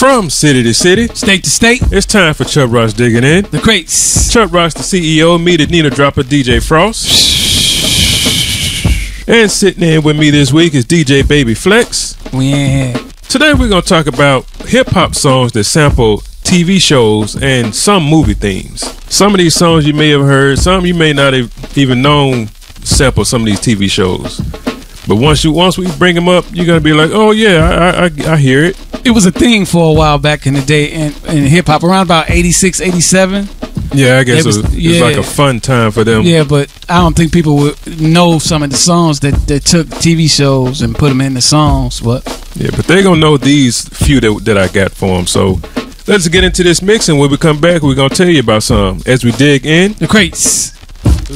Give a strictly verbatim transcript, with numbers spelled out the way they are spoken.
From city to city, state to state, it's time for Chubb Ross Digging In. The Crates. Chubb Ross, the C E O, me, the Nina Dropper, D J Frost. And sitting in with me this week is D J Baby Flex. Yeah. Today we're going to talk about hip-hop songs that sample T V shows and some movie themes. Some of these songs you may have heard, some you may not have even known sample some of these T V shows. But once you once we bring them up, you're going to be like, oh yeah, I, I, I hear it. It was a thing for a while back in the day in, in hip-hop, around about eighty-six, eighty-seven. Yeah, I guess it was, it was, yeah. it was like a fun time for them. Yeah, but I don't think people would know some of the songs that, that took T V shows and put them in the songs. But yeah, but they're going to know these few that, that I got for them. So let's get into this mix, and when we come back, we're going to tell you about some as we dig in The Crates.